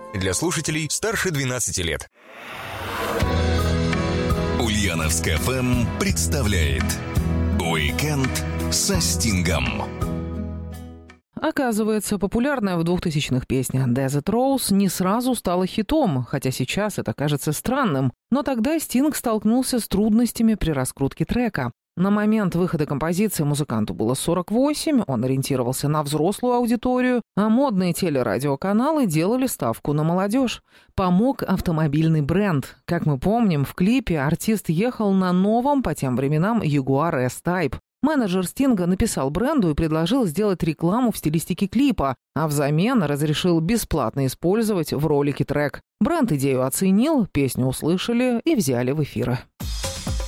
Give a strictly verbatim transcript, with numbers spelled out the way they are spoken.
Для слушателей старше двенадцати лет. Ульяновск эф эм представляет «Уикенд со Стингом». Оказывается, популярная в двухтысячных песня «Desert Rose» не сразу стала хитом, хотя сейчас это кажется странным. Но тогда Стинг столкнулся с трудностями при раскрутке трека. На момент выхода композиции музыканту было сорок восемь, он ориентировался на взрослую аудиторию, а модные телерадиоканалы делали ставку на молодежь. Помог автомобильный бренд. Как мы помним, в клипе артист ехал на новом по тем временам Jaguar эс-Type. Менеджер Стинга написал бренду и предложил сделать рекламу в стилистике клипа, а взамен разрешил бесплатно использовать в ролике трек. Бренд идею оценил, песню услышали и взяли в эфир.